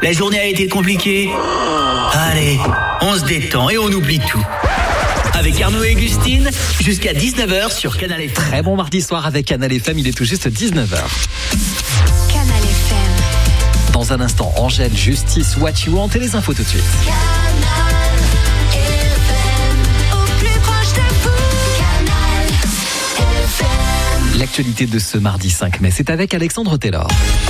La journée a été compliquée. Allez, on se détend et on oublie tout. Avec Arnaud et Augustine, jusqu'à 19h sur Canal FM. Très bon mardi soir avec Canal FM, il est tout juste 19h. Canal FM. Dans un instant, Angèle, Justice, What You Want et les infos tout de suite. Canal FM. Au plus proche de vous. Canal FM. L'actualité de ce mardi 5 mai, c'est avec Alexandre Taylor.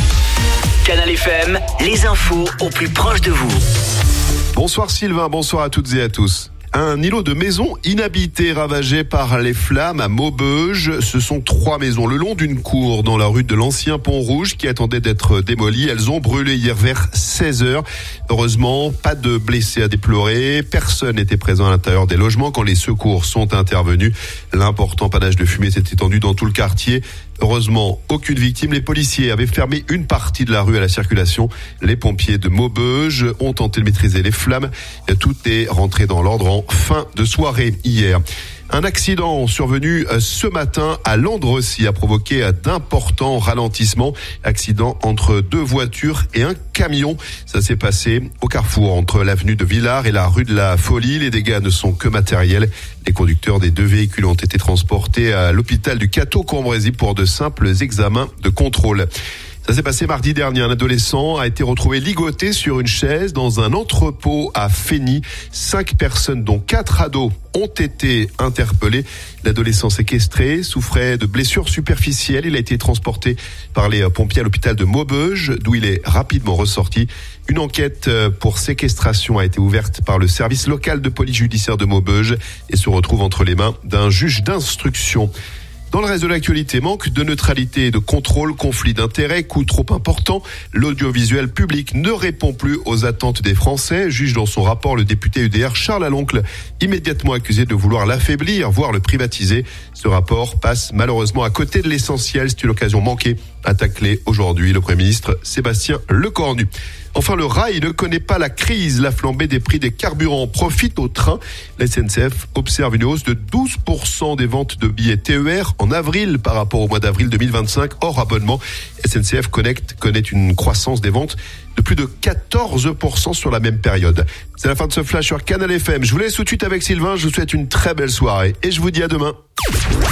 Canal FM, les infos au plus proche de vous. Bonsoir Sylvain, bonsoir à toutes et à tous. Un îlot de maisons inhabitées ravagé par les flammes à Maubeuge. Ce sont 3 maisons le long d'une cour dans la rue de l'Ancien Pont-Rouge qui attendaient d'être démolies. Elles ont brûlé hier vers 16h. Heureusement, pas de blessés à déplorer. Personne n'était présent à l'intérieur des logements quand les secours sont intervenus. L'important panache de fumée s'est étendu dans tout le quartier. Heureusement, aucune victime. Les policiers avaient fermé une partie de la rue à la circulation. Les pompiers de Maubeuge ont tenté de maîtriser les flammes. Tout est rentré dans l'ordre en fin de soirée hier. Un accident survenu ce matin à Landrecy a provoqué d'importants ralentissements. Accident entre 2 voitures et un camion. Ça s'est passé au carrefour entre l'avenue de Villars et la rue de la Folie. Les dégâts ne sont que matériels. Les conducteurs des 2 véhicules ont été transportés à l'hôpital du Cateau-Cambrésis pour de simples examens de contrôle. Ça s'est passé mardi dernier. Un adolescent a été retrouvé ligoté sur une chaise dans un entrepôt à Fény. 5 personnes, dont 4 ados, ont été interpellés. L'adolescent séquestré souffrait de blessures superficielles. Il a été transporté par les pompiers à l'hôpital de Maubeuge, d'où il est rapidement ressorti. Une enquête pour séquestration a été ouverte par le service local de police judiciaire de Maubeuge et se retrouve entre les mains d'un juge d'instruction. Dans le reste de l'actualité, manque de neutralité et de contrôle, conflit d'intérêts, coût trop important. L'audiovisuel public ne répond plus aux attentes des Français, juge dans son rapport le député UDR Charles Aloncle, immédiatement accusé de vouloir l'affaiblir, voire le privatiser. Ce rapport passe malheureusement à côté de l'essentiel. C'est une occasion manquée à tacler aujourd'hui le Premier ministre Sébastien Lecornu. Enfin, le rail ne connaît pas la crise. La flambée des prix des carburants profite au train. La SNCF observe une hausse de 12% des ventes de billets TER en avril par rapport au mois d'avril 2025 hors abonnement. SNCF Connect connaît une croissance des ventes de plus de 14% sur la même période. C'est la fin de ce flash sur Canal FM. Je vous laisse tout de suite avec Sylvain. Je vous souhaite une très belle soirée et je vous dis à demain.